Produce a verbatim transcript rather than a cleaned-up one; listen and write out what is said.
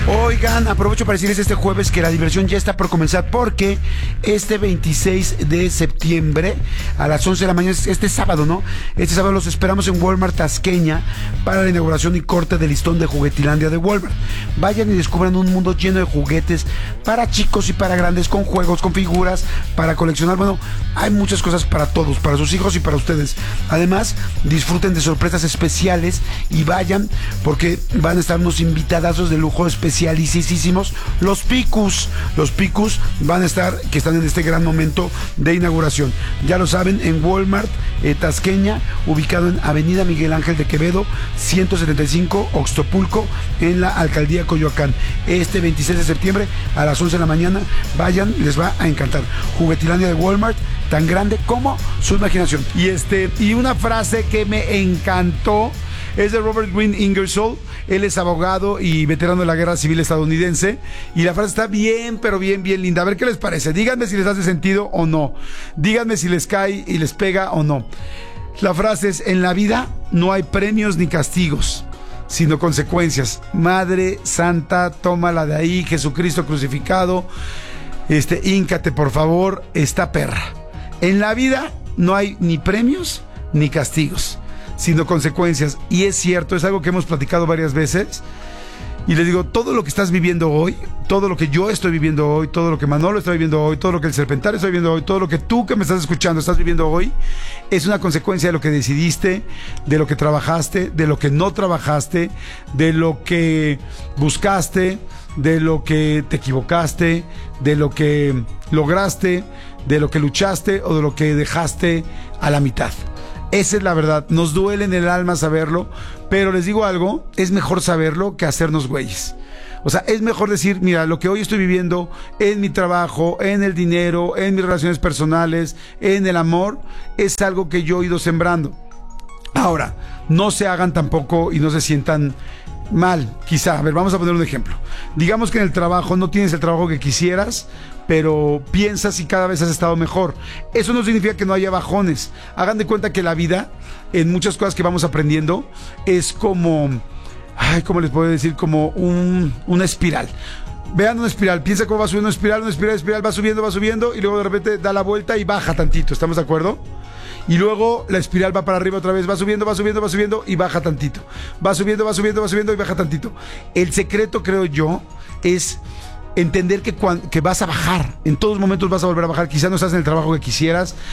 Oigan, aprovecho para decirles este jueves que la diversión ya está por comenzar, porque este veintiséis de septiembre a las once de la mañana, este sábado, ¿no? Este sábado los esperamos en Walmart Tasqueña para la inauguración y corte del listón de Juguetilandia de Walmart. Vayan y descubran un mundo lleno de juguetes para chicos y para grandes, con juegos, con figuras, para coleccionar. Bueno, hay muchas cosas para todos, para sus hijos y para ustedes. Además, disfruten de sorpresas especiales y vayan, porque van a estar unos invitadazos de lujo especialísimos, los Picus. Los Picus van a estar, que están en este gran momento de inauguración. Ya lo saben, en Walmart eh, Tasqueña, ubicado en Avenida Miguel Ángel de Quevedo, ciento setenta y cinco, Oxtopulco, en la Alcaldía Coyoacán. Este veintiséis de septiembre a las once de la mañana, vayan, les va a encantar. Juguetilandia de Walmart, tan grande como su imaginación. Y este, y una frase que me encantó es de Robert Greene Ingersoll. Él es abogado y veterano de la Guerra Civil estadounidense, y la frase está bien, pero bien, bien linda. A ver qué les parece. Díganme si les hace sentido o no. Díganme si les cae y les pega o no. La frase es: en la vida no hay premios ni castigos, sino consecuencias. Madre Santa, tómala de ahí, Jesucristo crucificado. Este, híncate, por favor, esta perra. En la vida no hay ni premios ni castigos, sino consecuencias. Y es cierto, es algo que hemos platicado varias veces. Y les digo, todo lo que estás viviendo hoy, todo lo que yo estoy viviendo hoy, todo lo que Manolo está viviendo hoy, todo lo que el Serpentario está viviendo hoy, todo lo que tú que me estás escuchando estás viviendo hoy, es una consecuencia de lo que decidiste, de lo que trabajaste, de lo que no trabajaste, de lo que buscaste, de lo que te equivocaste, de lo que lograste, de lo que luchaste o de lo que dejaste a la mitad. Esa es la verdad. Nos duele en el alma saberlo, pero les digo algo, es mejor saberlo que hacernos güeyes. O sea, es mejor decir, mira, lo que hoy estoy viviendo en mi trabajo, en el dinero, en mis relaciones personales, en el amor, es algo que yo he ido sembrando. Ahora, no se hagan tampoco y no se sientan mal, quizá. A ver, vamos a poner un ejemplo. Digamos que en el trabajo no tienes el trabajo que quisieras, pero piensas y cada vez has estado mejor. Eso no significa que no haya bajones. Hagan de cuenta que la vida, en muchas cosas que vamos aprendiendo, es como, ay, ¿cómo les puedo decir? Como un, una espiral. Vean una espiral, piensa cómo va subiendo una espiral, una espiral, espiral, va subiendo, va subiendo, y luego de repente da la vuelta y baja tantito, ¿estamos de acuerdo? Y luego la espiral va para arriba otra vez, va subiendo, va subiendo, va subiendo y baja tantito. Va subiendo, va subiendo, va subiendo y baja tantito. El secreto, creo yo, es entender que, cuando, que vas a bajar. En todos momentos vas a volver a bajar. Quizás no estás en el trabajo que quisieras,